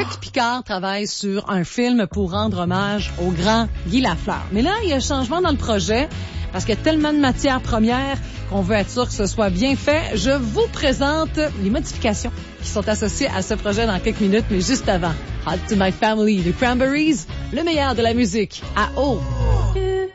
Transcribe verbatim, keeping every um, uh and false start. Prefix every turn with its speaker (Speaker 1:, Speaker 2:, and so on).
Speaker 1: Luc Picard travaille sur un film pour rendre hommage au grand Guy Lafleur. Mais là, il y a un changement dans le projet parce qu'il y a tellement de matières premières qu'on veut être sûr que ce soit bien fait. Je vous présente les modifications qui sont associées à ce projet dans quelques minutes, mais juste avant. Hot to My Family, The Cranberries, le meilleur de la musique à eau.